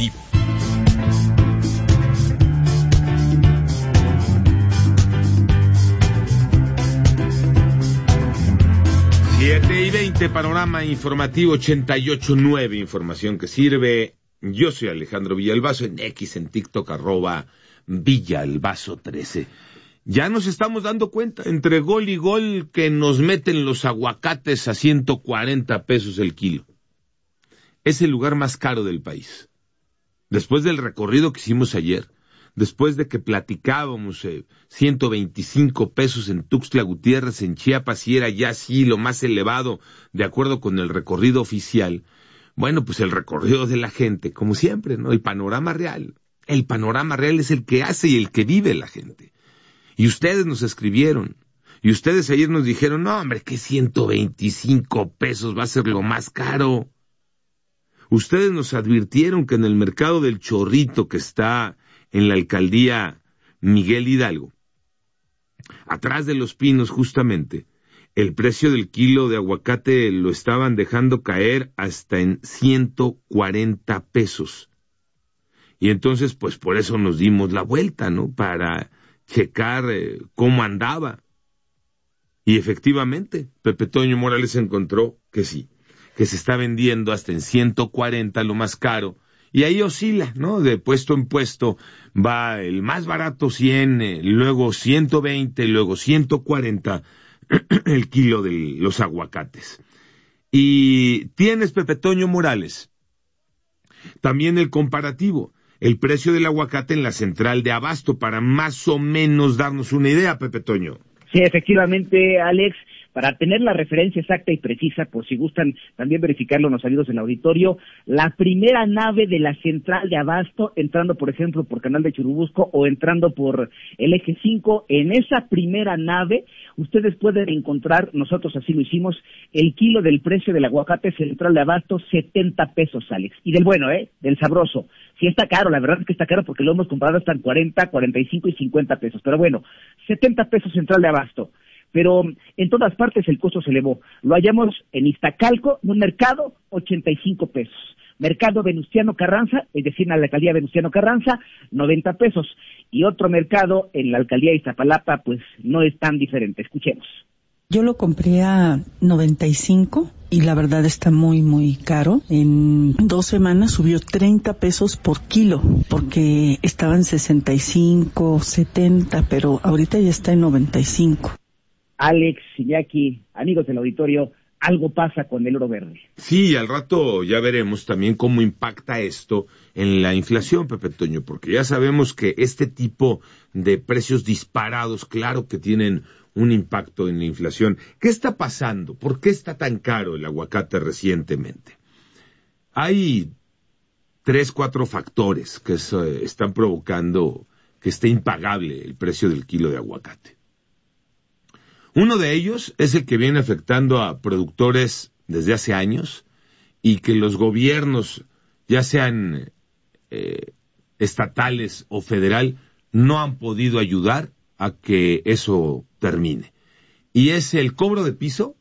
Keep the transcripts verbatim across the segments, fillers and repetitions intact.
informativo. siete y veinte, panorama informativo ochenta y ocho punto nueve, información que sirve. Yo soy Alejandro Villalbazo, en X, en TikTok, arroba Villalbazo trece. Ya nos estamos dando cuenta, entre gol y gol, que nos meten los aguacates a ciento cuarenta pesos el kilo. Es el lugar más caro del país. Después del recorrido que hicimos ayer, después de que platicábamos eh, ciento veinticinco pesos en Tuxtla Gutiérrez, en Chiapas, y era ya así lo más elevado, de acuerdo con el recorrido oficial. Bueno, pues el recorrido de la gente, como siempre, ¿no? El panorama real. El panorama real es el que hace y el que vive la gente. Y ustedes nos escribieron, y ustedes ayer nos dijeron, no, hombre, que ciento veinticinco pesos va a ser lo más caro. Ustedes nos advirtieron que en el mercado del Chorrito, que está en la alcaldía Miguel Hidalgo, atrás de Los Pinos justamente, el precio del kilo de aguacate lo estaban dejando caer hasta en ciento cuarenta pesos. Y entonces, pues por eso nos dimos la vuelta, ¿no? Para checar eh, cómo andaba. Y efectivamente, Pepe Toño Morales encontró que sí, que se está vendiendo hasta en ciento cuarenta, lo más caro. Y ahí oscila, ¿no? De puesto en puesto va el más barato cien, eh, luego ciento veinte, luego ciento cuarenta el kilo de los aguacates. Y tienes, Pepe Toño Morales, también el comparativo, el precio del aguacate en la central de Abasto, para más o menos darnos una idea, Pepe Toño. Sí, efectivamente, Alex, para tener la referencia exacta y precisa, por si gustan también verificarlo los amigos del auditorio, la primera nave de la central de Abasto, entrando por ejemplo por Canal de Churubusco o entrando por el eje cinco, en esa primera nave ustedes pueden encontrar, nosotros así lo hicimos, el kilo del precio del aguacate central de Abasto, setenta pesos, Alex. Y del bueno, ¿eh? Del sabroso. Sí está caro, la verdad es que está caro porque lo hemos comprado hasta en cuarenta, cuarenta y cinco y cincuenta pesos. Pero bueno, setenta pesos central de Abasto. Pero en todas partes el costo se elevó. Lo hallamos en Iztacalco, en un mercado, ochenta y cinco pesos. Mercado Venustiano Carranza, es decir, en la alcaldía Venustiano Carranza, noventa pesos. Y otro mercado en la alcaldía de Iztapalapa, pues no es tan diferente. Escuchemos. Yo lo compré a noventa y cinco y la verdad está muy, muy caro. En dos semanas subió treinta pesos por kilo, porque estaba en sesenta y cinco, setenta, pero ahorita ya está en noventa y cinco. Alex, Iñaki, amigos del auditorio, algo pasa con el oro verde. Sí, al rato ya veremos también cómo impacta esto en la inflación, Pepe Toño, porque ya sabemos que este tipo de precios disparados, claro que tienen un impacto en la inflación. ¿Qué está pasando? ¿Por qué está tan caro el aguacate recientemente? Hay tres, cuatro factores que se están provocando que esté impagable el precio del kilo de aguacate. Uno de ellos es el que viene afectando a productores desde hace años y que los gobiernos, ya sean eh, estatales o federal, no han podido ayudar a que eso termine. Y es el cobro de piso,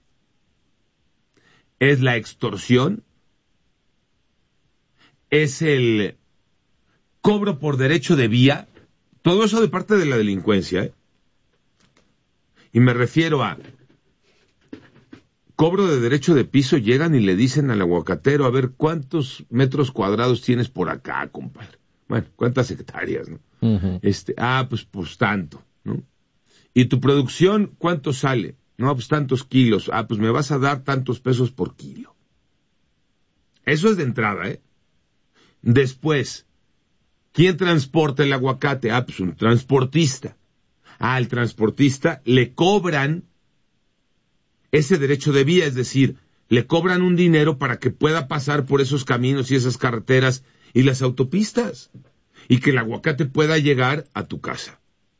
es la extorsión, es el cobro por derecho de vía, todo eso de parte de la delincuencia, ¿eh? Y me refiero a cobro de derecho de piso, llegan y le dicen al aguacatero, a ver, ¿cuántos metros cuadrados tienes por acá, compadre? Bueno, ¿cuántas hectáreas, no? Uh-huh. Este, ah, pues, pues tanto, ¿no? ¿Y tu producción cuánto sale? No, pues tantos kilos. Ah, pues me vas a dar tantos pesos por kilo. Eso es de entrada, ¿eh? Después, ¿quién transporta el aguacate? Ah, pues un transportista. Ah, al transportista le cobran ese derecho de vía, es decir, le cobran un dinero para que pueda pasar por esos caminos y esas carreteras y las autopistas, y que el aguacate pueda llegar a tu casa.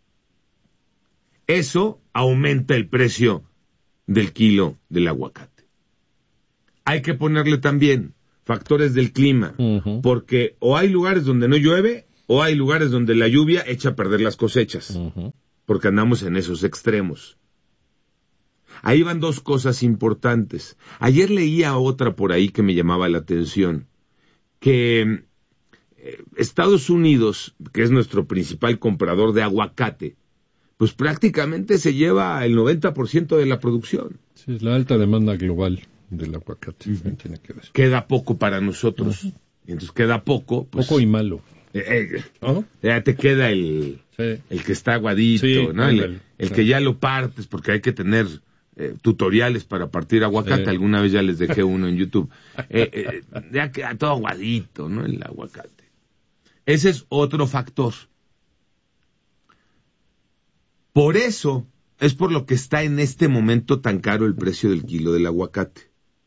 Eso aumenta el precio del kilo del aguacate. Hay que ponerle también factores del clima, uh-huh. porque o hay lugares donde no llueve, o hay lugares donde la lluvia echa a perder las cosechas. Uh-huh. Porque andamos en esos extremos. Ahí van dos cosas importantes. Ayer leía otra por ahí que me llamaba la atención, que eh, Estados Unidos, que es nuestro principal comprador de aguacate, pues prácticamente se lleva el noventa por ciento de la producción. Sí, es la alta demanda global del aguacate. Uh-huh. Tiene que ver. Queda poco para nosotros. Uh-huh. Y entonces queda poco. Pues, poco y malo. Eh, eh, ¿Oh? Ya te queda el, sí. el que está aguadito, sí, ¿no? El, el, el sí. que ya lo partes, porque hay que tener eh, tutoriales para partir aguacate. Sí. Alguna vez ya les dejé uno en YouTube. Eh, eh, ya queda todo aguadito, ¿no? El aguacate. Ese es otro factor. Por eso es por lo que está en este momento tan caro el precio del kilo del aguacate.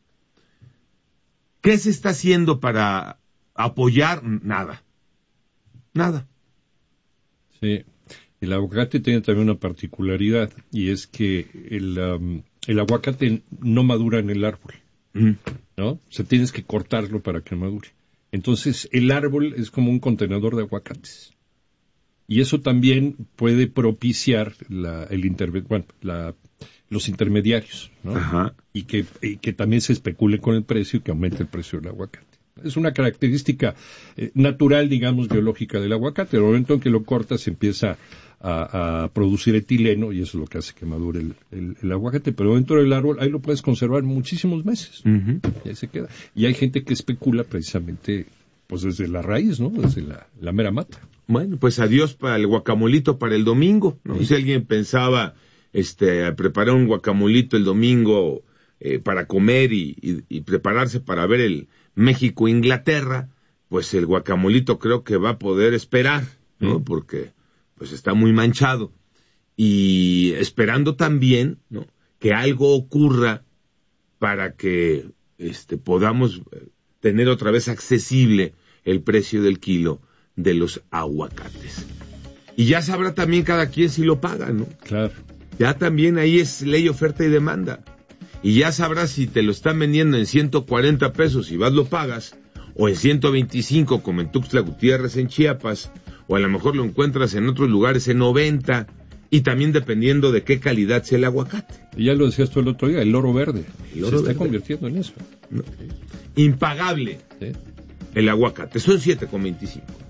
¿Qué se está haciendo para apoyar? Nada. Nada. Sí. El aguacate tiene también una particularidad, y es que el, um, el aguacate no madura en el árbol, mm. ¿no? O sea, tienes que cortarlo para que madure. Entonces, el árbol es como un contenedor de aguacates. Y eso también puede propiciar la, el interve- bueno, la, los intermediarios, ¿no? Ajá. Y que, y que también se especule con el precio y que aumente el precio del aguacate. Es una característica eh, natural, digamos, biológica del aguacate. En el momento en que lo cortas empieza a, a producir etileno, y eso es lo que hace que madure el, el, el aguacate. Pero dentro del árbol ahí lo puedes conservar muchísimos meses. Uh-huh. Y ahí se queda. Y hay gente que especula precisamente pues desde la raíz, ¿no? Desde la, la mera mata. Bueno, pues adiós para el guacamolito para el domingo, ¿no? Sí. Si alguien pensaba este preparar un guacamolito el domingo eh, para comer y, y, y prepararse para ver el México-Inglaterra, pues el guacamolito creo que va a poder esperar, ¿no? Sí. Porque pues está muy manchado. Y esperando también, ¿no?, que algo ocurra para que este podamos tener otra vez accesible el precio del kilo de los aguacates. Y ya sabrá también cada quien si lo paga, ¿no? Claro. Ya también ahí es ley oferta y demanda. Y ya sabrás si te lo están vendiendo en ciento cuarenta pesos y vas lo pagas, o en ciento veinticinco como en Tuxtla Gutiérrez en Chiapas, o a lo mejor lo encuentras en otros lugares en noventa, y también dependiendo de qué calidad sea el aguacate. Y ya lo decías tú el otro día, el oro verde. El oro se está verde. convirtiendo en eso. No. Impagable. ¿Sí? El aguacate, son siete con veinticinco.